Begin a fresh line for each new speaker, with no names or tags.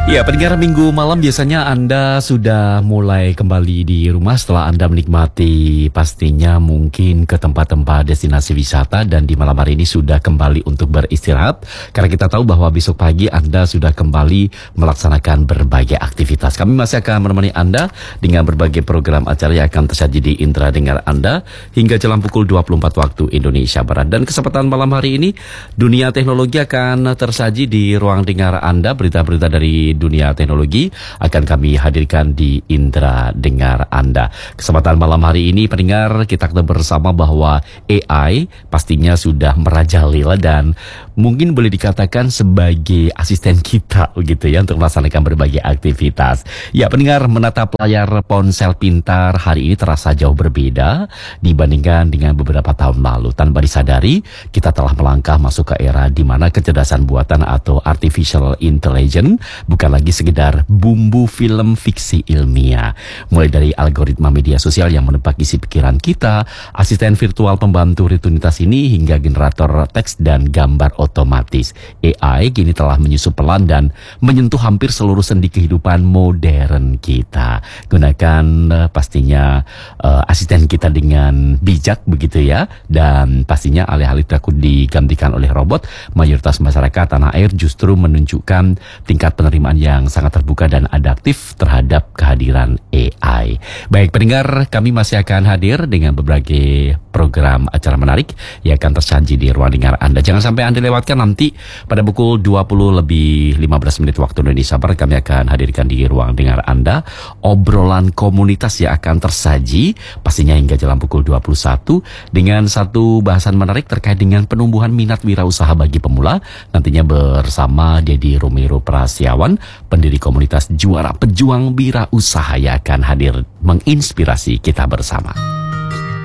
Ya, pendengar minggu malam biasanya Anda sudah mulai kembali di rumah setelah Anda menikmati pastinya mungkin ke tempat-tempat destinasi wisata dan di malam hari ini sudah kembali untuk beristirahat. Karena kita tahu bahwa besok pagi Anda sudah kembali melaksanakan berbagai aktivitas. Kami masih akan menemani Anda dengan berbagai program acara yang akan tersaji di Indra Dengar Anda hingga jelang pukul 24 waktu Indonesia Barat. Dan kesempatan malam hari ini dunia teknologi akan tersaji di ruang dengar Anda. Berita-berita dari dunia teknologi akan kami hadirkan di Indra Dengar Anda. Kesempatan malam hari ini pendengar kita ketemu bersama bahwa AI pastinya sudah merajalela dan mungkin boleh dikatakan sebagai asisten kita begitu ya untuk melaksanakan berbagai aktivitas. Ya pendengar, menatap layar ponsel pintar hari ini terasa jauh berbeda dibandingkan dengan beberapa tahun lalu. Tanpa disadari kita telah melangkah masuk ke era di mana kecerdasan buatan atau artificial intelligence bukan lagi sekedar bumbu film fiksi ilmiah. Mulai dari algoritma media sosial yang menebak isi pikiran kita, asisten virtual pembantu rutinitas ini hingga generator teks dan gambar otomatis. AI kini telah menyusup pelan dan menyentuh hampir seluruh sendi kehidupan modern kita. Gunakan pastinya asisten kita dengan bijak begitu ya. Dan pastinya alih-alih takut digantikan oleh robot, mayoritas masyarakat tanah air justru menunjukkan tingkat penerimaan yang sangat terbuka dan adaptif terhadap kehadiran AI. Baik pendengar, kami masih akan hadir dengan berbagai program acara menarik yang akan tersaji di ruang dengar Anda. Jangan sampai Anda lewatkan nanti pada pukul 20 lebih 15 menit waktu Indonesia Barat kami akan hadirkan di ruang dengar Anda obrolan komunitas yang akan tersaji pastinya hingga jelang pukul 21 dengan satu bahasan menarik terkait dengan penumbuhan minat wirausaha bagi pemula, nantinya bersama Dedi Romero Prasiawan, pendiri komunitas Juara Pejuang Wirausaha yang akan hadir menginspirasi kita bersama.